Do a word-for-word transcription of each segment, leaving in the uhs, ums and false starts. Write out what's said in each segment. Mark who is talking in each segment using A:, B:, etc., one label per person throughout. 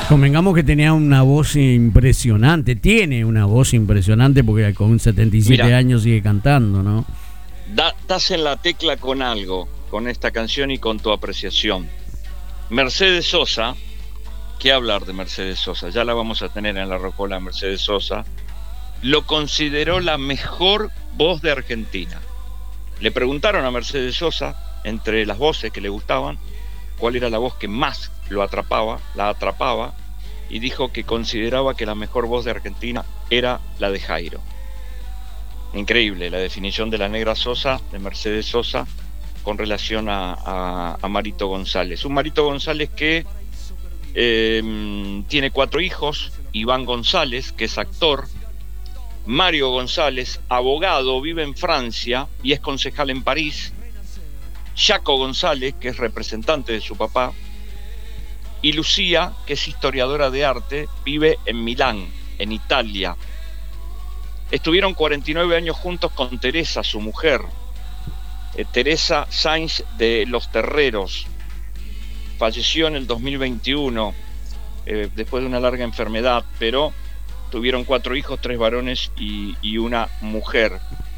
A: Convengamos que tenía una voz impresionante, tiene una voz impresionante porque con setenta y siete Mirá, años sigue cantando, ¿no?
B: Da, das en la tecla con algo, con esta canción y con tu apreciación. Mercedes Sosa, ¿qué hablar de Mercedes Sosa? Ya la vamos a tener en la Rocola, Mercedes Sosa. Lo consideró la mejor voz de Argentina. Le preguntaron a Mercedes Sosa, entre las voces que le gustaban, cuál era la voz que más lo atrapaba, la atrapaba, y dijo que consideraba que la mejor voz de Argentina era la de Jairo. Increíble la definición de la negra Sosa, de Mercedes Sosa, con relación a, a, a Marito González. Un Marito González que eh, tiene cuatro hijos: Iván González, que es actor; Mario González, abogado, vive en Francia y es concejal en París; Jaco González, que es representante de su papá; y Lucía, que es historiadora de arte, vive en Milán, en Italia. Estuvieron cuarenta y nueve años juntos con Teresa, su mujer, eh, Teresa Sainz de los Terreros. Falleció en el dos mil veintiuno, eh, después de una larga enfermedad, pero tuvieron cuatro hijos, tres varones y, y una mujer.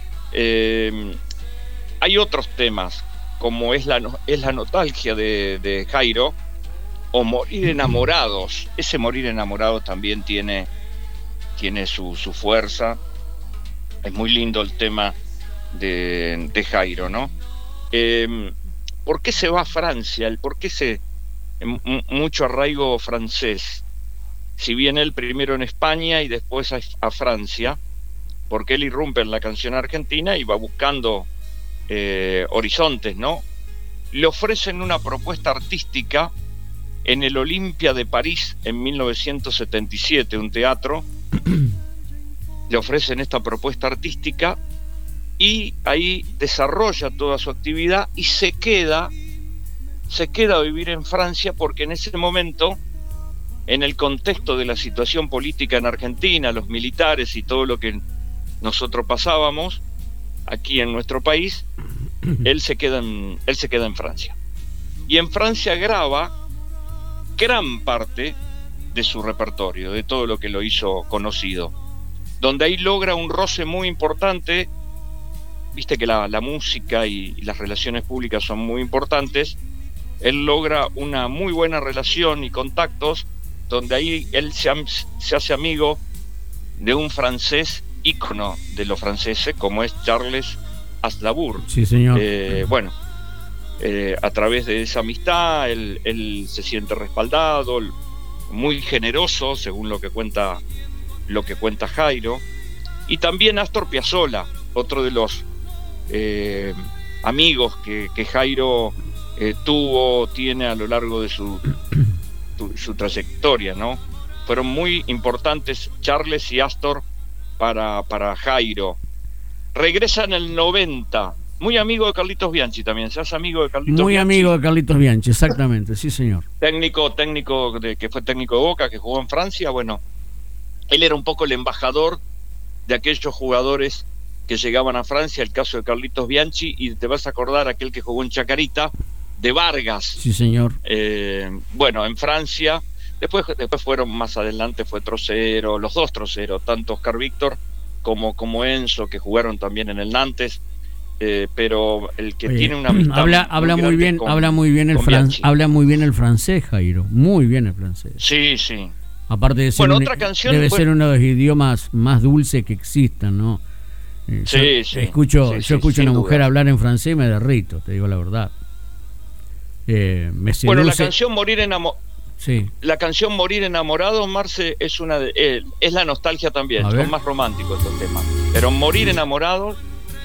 B: Eh, hay otros temas, como es la, es la nostalgia de, de Jairo, o morir enamorados. Ese morir enamorado también tiene, tiene su, su fuerza. Es muy lindo el tema de, de Jairo, ¿no? Eh, ¿Por qué se va a Francia? ¿El ¿Por qué se m- mucho arraigo francés? Si bien él primero en España y después a, a Francia, porque él irrumpe en la canción argentina y va buscando eh, horizontes, ¿no? Le ofrecen una propuesta artística en el Olympia de París en mil novecientos setenta y siete, un teatro. Le ofrecen esta propuesta artística y ahí desarrolla toda su actividad y se queda, se queda a vivir en Francia, porque en ese momento, en el contexto de la situación política en Argentina, los militares y todo lo que nosotros pasábamos aquí en nuestro país, él se queda en, él se queda en Francia. Y en Francia graba gran parte de su repertorio, de todo lo que lo hizo conocido, donde ahí logra un roce muy importante. Viste que la, la música y, y las relaciones públicas son muy importantes. Él logra una muy buena relación y contactos, donde ahí él se, se hace amigo de un francés ícono de los franceses, como es Charles Aznavour.
A: Sí, señor.
B: Eh, bueno, eh, a través de esa amistad, él, él se siente respaldado, muy generoso, según lo que cuenta, lo que cuenta Jairo. Y también Astor Piazzolla, otro de los eh, amigos que, que Jairo eh, tuvo, tiene a lo largo de su, tu, su trayectoria, ¿no? Fueron muy importantes Charles y Astor para, para Jairo. Regresa en el noventa, muy amigo de Carlitos Bianchi también. ¿Se hace amigo de Carlitos
A: Muy
B: Bianchi?
A: amigo de Carlitos Bianchi, exactamente, sí señor.
B: Técnico, técnico de, que fue técnico de Boca, que jugó en Francia. Bueno, él era un poco el embajador de aquellos jugadores que llegaban a Francia, el caso de Carlitos Bianchi, y te vas a acordar aquel que jugó en Chacarita, de Vargas.
A: Sí señor.
B: Eh, bueno, en Francia, después, después fueron más adelante, fue Trocero, los dos Trocero, tanto Oscar Víctor como, como Enzo, que jugaron también en el Nantes. Eh, pero el que Oye, tiene una amistad
A: habla muy habla muy bien con, habla muy bien el fran, habla muy bien el francés, Jairo, muy bien el francés.
B: Sí, sí.
A: Aparte de ser
B: bueno,
A: un,
B: otra canción,
A: debe
B: bueno,
A: ser uno de los idiomas más dulces que existan, ¿no? Eh,
B: sí,
A: yo
B: sí.
A: Escucho,
B: sí,
A: yo
B: sí,
A: escucho a una
B: duda.
A: mujer hablar en francés y me derrito, te digo la verdad. Eh, me seduce.
B: Bueno, la canción Morir enamorado.
A: Sí.
B: La canción Morir enamorado, Marce, es una de, eh, es la nostalgia también, son más románticos estos temas. Pero Morir enamorados